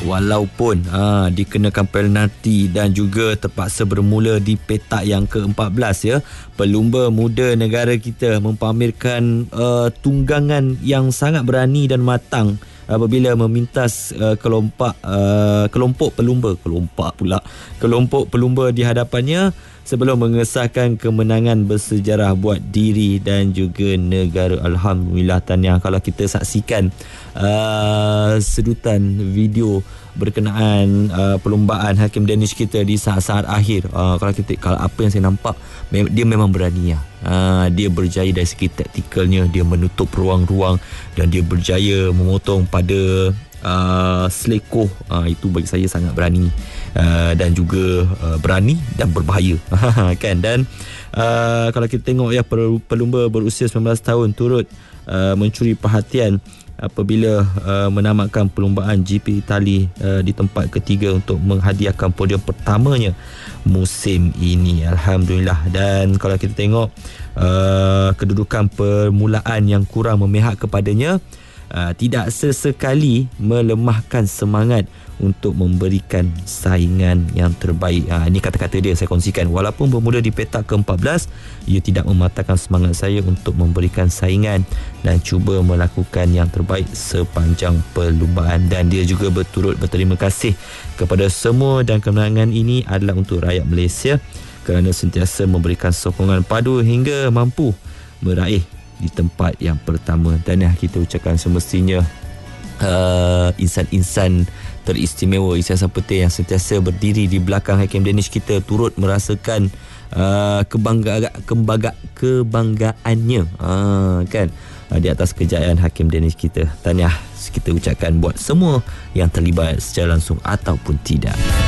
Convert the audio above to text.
walaupun dikenakan penalti dan juga terpaksa bermula di petak yang ke-14 ya. Pelumba muda negara kita mempamerkan tunggangan yang sangat berani dan matang apabila memintas kelompok pelumba di hadapannya sebelum mengesahkan kemenangan bersejarah buat diri dan juga negara. Alhamdulillah, tahniah. Kalau kita saksikan sedutan video berkenaan perlumbaan Hakim Danish kita di saat-saat akhir, kalau apa yang saya nampak, dia memang berani. Dia berjaya dari segi taktikalnya, dia menutup ruang-ruang dan dia berjaya memotong pada selekoh. Itu bagi saya sangat berani dan juga berani dan berbahaya kan. Dan kalau kita tengok ya, pelumba berusia 19 tahun turut mencuri perhatian apabila menamatkan perlumbaan GP Itali di tempat ketiga untuk menghadiahkan podium pertamanya musim ini. Alhamdulillah. Dan kalau kita tengok kedudukan permulaan yang kurang memihak kepadanya tidak sesekali melemahkan semangat untuk memberikan saingan yang terbaik. Ini kata-kata dia saya kongsikan. Walaupun bermula di petak ke-14, ia tidak mematahkan semangat saya untuk memberikan saingan dan cuba melakukan yang terbaik sepanjang perlumbaan. Dan dia juga berturut berterima kasih kepada semua, dan kemenangan ini adalah untuk rakyat Malaysia kerana sentiasa memberikan sokongan padu hingga mampu meraih di tempat yang pertama. Dan kita ucapkan semestinya insan-insan teristimewa, insan penting yang sentiasa berdiri di belakang Hakim Danish kita turut merasakan kebanggaannya kan di atas kejayaan Hakim Danish kita. Tahniah kita ucapkan buat semua yang terlibat secara langsung ataupun tidak.